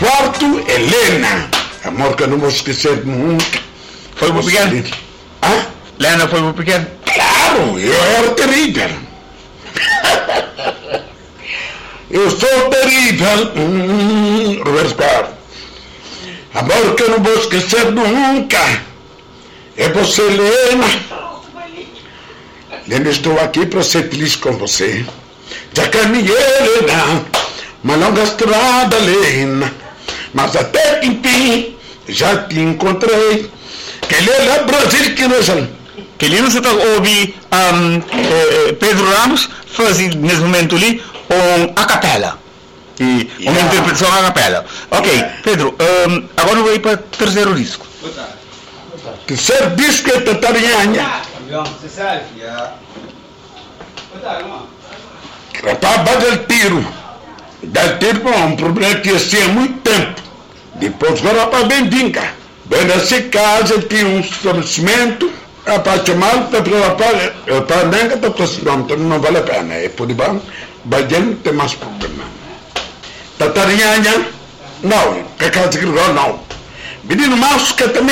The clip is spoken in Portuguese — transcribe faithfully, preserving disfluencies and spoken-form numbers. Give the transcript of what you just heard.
quarto, Helena. Amor que eu não vou esquecer nunca. Foi pro pequeno? Hã? Helena foi pro pequeno? Claro, eu era terrível. Eu sou terrível. Hum, Roberto Carlos. Amor que eu não vou esquecer nunca. É você, Helena. Helena, estou aqui para ser feliz com você. Já caminhei, Helena, uma longa estrada, Helena, mas até que enfim já te encontrei. Que Helena, Brasil, que nós vamos. Que ele não se está ouvindo um, eh, Pedro Ramos fazendo nesse momento ali um a capela. E uma Yeah. interpretação a capela. Ok, Pedro, um, agora eu vou ir para o terceiro disco. Terceiro disco é Tatarinha. Rapaz, vai dar tiro. Dar tiro para um problema que assim há muito tempo. Depois agora rapaz bem vinca. Bem nessa casa tinha um estabelecimento. Rapaz, chamado para rapaz, eu estava nem que estou então não vale a pena. É por debaixo, vai tem mais problema. Tatarinha, não, que casa que não. Menino Márcio que também